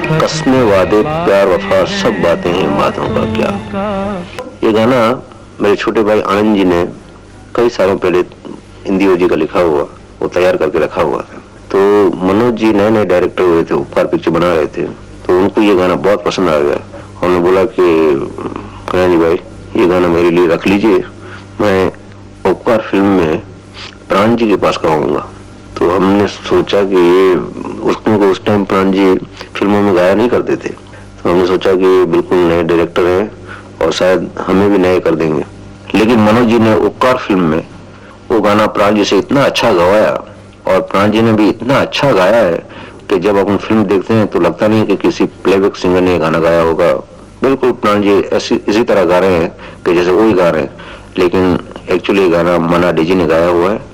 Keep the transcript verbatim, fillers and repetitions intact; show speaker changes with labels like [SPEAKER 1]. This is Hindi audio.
[SPEAKER 1] कस्में वादे प्यार वफा सब बातें हैं बातों का क्या। ये गाना मेरे छोटे भाई आनंद जी ने कई सालों पहले हिंदी जी का लिखा हुआ वो तैयार करके रखा हुआ था। तो मनोज जी नए नए डायरेक्टर हुए थे, उपकार पिक्चर बना रहे थे, तो उनको ये गाना बहुत पसंद आ गया। उन्होंने बोला कि कल्याण जी भाई ये गाना मेरे लिए रख लीजिए, मैं उपकार फिल्म में प्राण जी के पास गाऊंगा। तो हमने सोचा कि ये उसको उस टाइम प्राण जी फिल्मों में गाया नहीं करते थे, तो हमने सोचा कि बिल्कुल नए डायरेक्टर हैं और शायद हमें भी नए कर देंगे। लेकिन मनोज जी ने उपकार फिल्म में वो गाना प्राण जी से इतना अच्छा गवाया और प्राण जी ने भी इतना अच्छा गाया है कि जब अपन फिल्म देखते हैं तो लगता नहीं कि किसी प्लेबैक सिंगर ने गाना गाया होगा। बिल्कुल प्राण जी ऐसी इसी तरह गा रहे हैं कि जैसे वही गा रहे हैं, लेकिन एक्चुअली गाना मना डीजी ने गाया हुआ है